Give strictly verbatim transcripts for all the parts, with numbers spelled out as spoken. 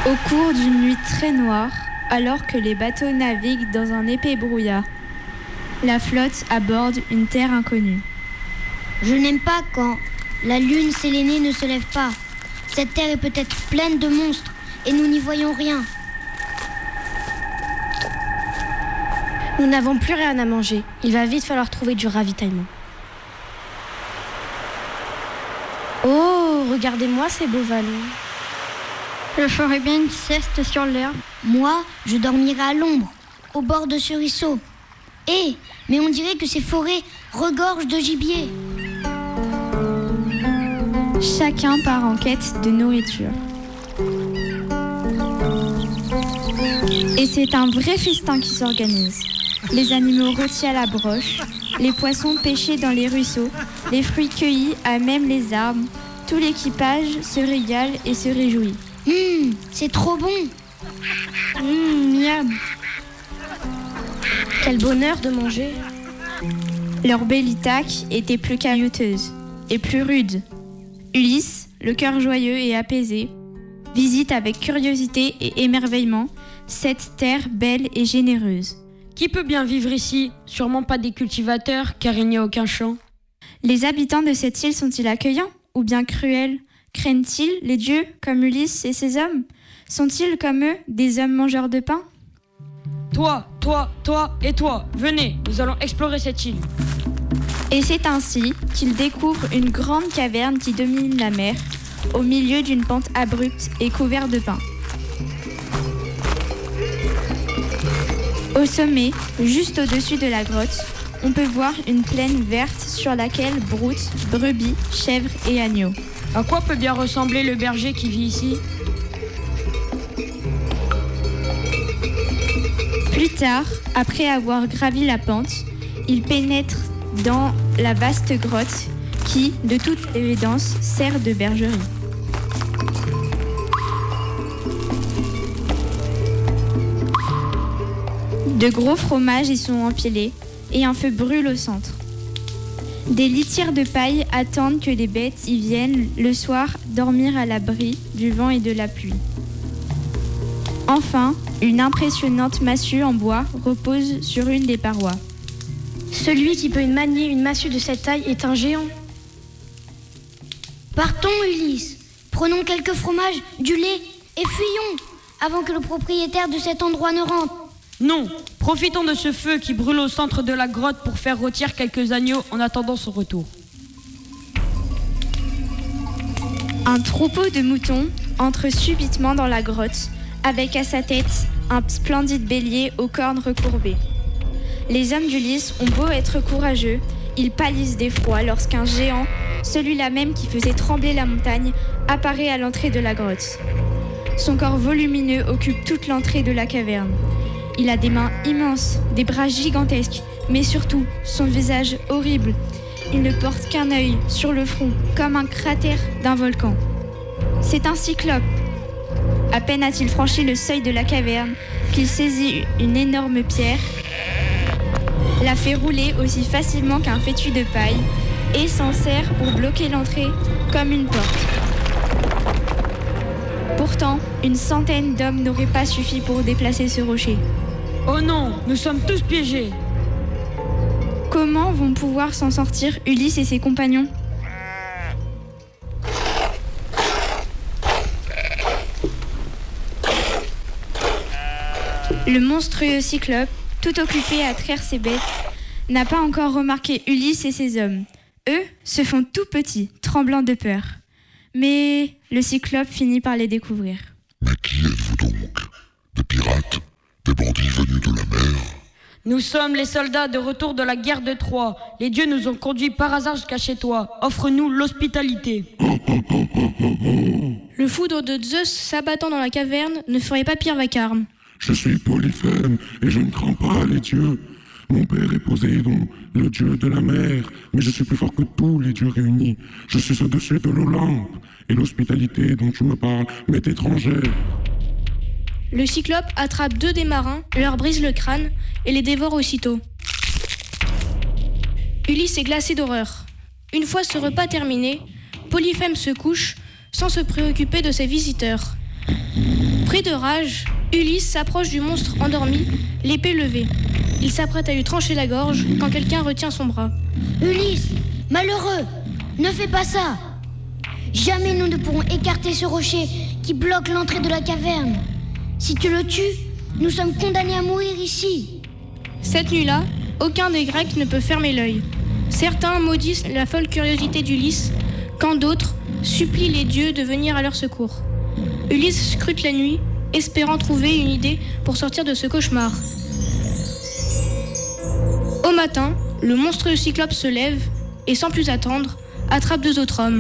Au cours d'une nuit très noire, alors que les bateaux naviguent dans un épais brouillard, la flotte aborde une terre inconnue. Je n'aime pas quand la lune sélénée ne se lève pas. Cette terre est peut-être pleine de monstres et nous n'y voyons rien. Nous n'avons plus rien à manger. Il va vite falloir trouver du ravitaillement. Oh, regardez-moi ces beaux vallons. Je ferais bien une sieste sur l'herbe. Moi, je dormirai à l'ombre, au bord de ce ruisseau. Eh, mais on dirait que ces forêts regorgent de gibier. Chacun part en quête de nourriture. Et c'est un vrai festin qui s'organise. Les animaux rôtis à la broche, les poissons pêchés dans les ruisseaux, les fruits cueillis à même les arbres. Tout l'équipage se régale et se réjouit. Hum, c'est trop bon. Hum, miam. Quel bonheur de manger. Leur belle Ithaque était plus caillouteuse et plus rude. Ulysse, le cœur joyeux et apaisé, visite avec curiosité et émerveillement cette terre belle et généreuse. Qui peut bien vivre ici? Sûrement pas des cultivateurs, car il n'y a aucun champ. Les habitants de cette île sont-ils accueillants ou bien cruels? Craignent-ils les dieux comme Ulysse et ses hommes? Sont-ils comme eux des hommes mangeurs de pain? Toi, toi, toi et toi, venez, nous allons explorer cette île. Et c'est ainsi qu'ils découvrent une grande caverne qui domine la mer, au milieu d'une pente abrupte et couverte de pins. Au sommet, juste au-dessus de la grotte, on peut voir une plaine verte sur laquelle broutent brebis, chèvres et agneaux. À quoi peut bien ressembler le berger qui vit ici? Plus tard, après avoir gravi la pente, ils pénètrent dans la vaste grotte qui, de toute évidence, sert de bergerie. De gros fromages y sont empilés et un feu brûle au centre. Des litières de paille attendent que les bêtes y viennent le soir dormir à l'abri du vent et de la pluie. Enfin, une impressionnante massue en bois repose sur une des parois. Celui qui peut manier une massue de cette taille est un géant. Partons, Ulysse. Prenons quelques fromages, du lait et fuyons avant que le propriétaire de cet endroit ne rentre. Non, profitons de ce feu qui brûle au centre de la grotte pour faire rôtir quelques agneaux en attendant son retour. Un troupeau de moutons entre subitement dans la grotte, avec à sa tête un splendide bélier aux cornes recourbées. Les hommes d'Ulysse ont beau être courageux, ils pâlissent d'effroi lorsqu'un géant, celui-là même qui faisait trembler la montagne, apparaît à l'entrée de la grotte. Son corps volumineux occupe toute l'entrée de la caverne. Il a des mains immenses, des bras gigantesques, mais surtout son visage horrible. Il ne porte qu'un œil sur le front, comme un cratère d'un volcan. C'est un cyclope. À peine a-t-il franchi le seuil de la caverne qu'il saisit une énorme pierre, la fait rouler aussi facilement qu'un fétu de paille et s'en sert pour bloquer l'entrée comme une porte. Pourtant, une centaine d'hommes n'auraient pas suffi pour déplacer ce rocher. Oh non, nous sommes tous piégés. Comment vont pouvoir s'en sortir Ulysse et ses compagnons ? Le monstrueux cyclope, tout occupé à traire ses bêtes, n'a pas encore remarqué Ulysse et ses hommes. Eux se font tout petits, tremblants de peur. Mais le cyclope finit par les découvrir. Mais qui êtes-vous donc? Des pirates? Des bandits venus de la mer? Nous sommes les soldats de retour de la guerre de Troie. Les dieux nous ont conduits par hasard jusqu'à chez toi. Offre-nous l'hospitalité. Le foudre de Zeus s'abattant dans la caverne ne ferait pas pire vacarme. Je suis Polyphème et je ne crains pas les dieux. Mon père est Poséidon, le dieu de la mer, mais je suis plus fort que tous les dieux réunis. Je suis au-dessus de l'Olympe, et l'hospitalité dont tu me parles m'est étrangère. Le cyclope attrape deux des marins, leur brise le crâne et les dévore aussitôt. Ulysse est glacé d'horreur. Une fois ce repas terminé, Polyphème se couche sans se préoccuper de ses visiteurs. Pris de rage, Ulysse s'approche du monstre endormi, l'épée levée. Il s'apprête à lui trancher la gorge quand quelqu'un retient son bras. Ulysse, malheureux, ne fais pas ça. Jamais nous ne pourrons écarter ce rocher qui bloque l'entrée de la caverne. Si tu le tues, nous sommes condamnés à mourir ici. Cette nuit-là, aucun des Grecs ne peut fermer l'œil. Certains maudissent la folle curiosité d'Ulysse, quand d'autres supplient les dieux de venir à leur secours. Ulysse scrute la nuit, espérant trouver une idée pour sortir de ce cauchemar. Au matin, le monstrueux cyclope se lève et, sans plus attendre, attrape deux autres hommes.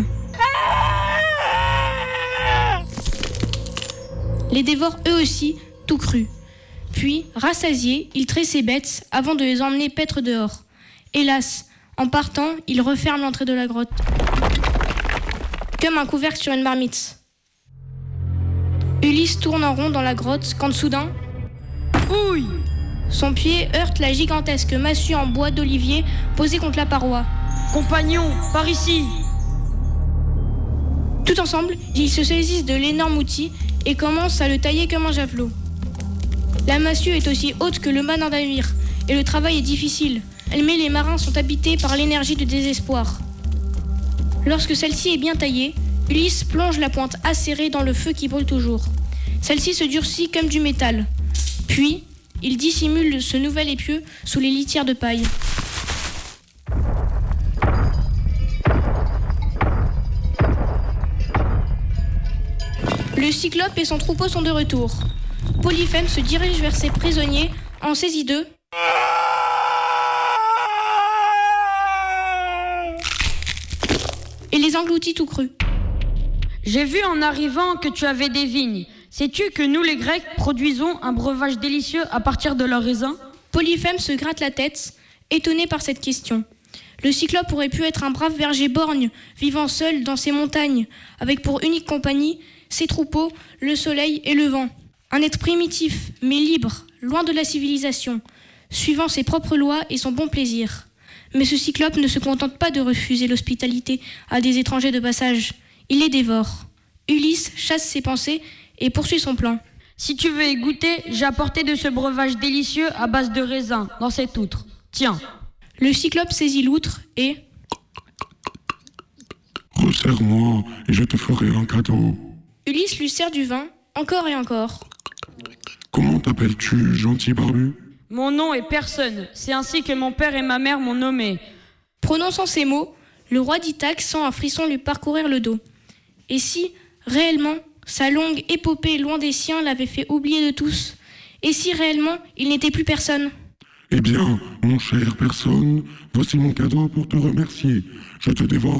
Les dévore eux aussi, tout crus. Puis, rassasiés, il trait ses bêtes avant de les emmener paître dehors. Hélas, en partant, il referme l'entrée de la grotte, comme un couvercle sur une marmite. Ulysse tourne en rond dans la grotte quand soudain, ouille, son pied heurte la gigantesque massue en bois d'olivier posée contre la paroi. Compagnon, par ici! Tout ensemble, ils se saisissent de l'énorme outil et commencent à le tailler comme un javelot. La massue est aussi haute que le mât d'un navire et le travail est difficile, mais les marins sont habités par l'énergie du désespoir. Lorsque celle-ci est bien taillée, Ulysse plonge la pointe acérée dans le feu qui brûle toujours. Celle-ci se durcit comme du métal. Puis, il dissimule ce nouvel épieu sous les litières de paille. Le cyclope et son troupeau sont de retour. Polyphème se dirige vers ses prisonniers en saisit d'eux et les engloutit tout crus. J'ai vu en arrivant que tu avais des vignes. Sais-tu que nous, les Grecs, produisons un breuvage délicieux à partir de leurs raisins ? Polyphème se gratte la tête, étonné par cette question. Le cyclope aurait pu être un brave berger borgne, vivant seul dans ses montagnes, avec pour unique compagnie ses troupeaux, le soleil et le vent. Un être primitif, mais libre, loin de la civilisation, suivant ses propres lois et son bon plaisir. Mais ce cyclope ne se contente pas de refuser l'hospitalité à des étrangers de passage. Il les dévore. Ulysse chasse ses pensées et poursuit son plan. Si tu veux y goûter, j'ai apporté de ce breuvage délicieux à base de raisins dans cette outre. Tiens. Le cyclope saisit l'outre et... Resserre-moi et je te ferai un cadeau. Ulysse lui sert du vin, encore et encore. Comment t'appelles-tu, gentil barbu ? Mon nom est personne. C'est ainsi que mon père et ma mère m'ont nommé. Prononçant ces mots, le roi d'Ithaque sent un frisson lui parcourir le dos. Et si, réellement, sa longue épopée loin des siens l'avait fait oublier de tous ? Et si, réellement, il n'était plus personne ? Eh bien, mon cher personne, voici mon cadeau pour te remercier. Je te dévore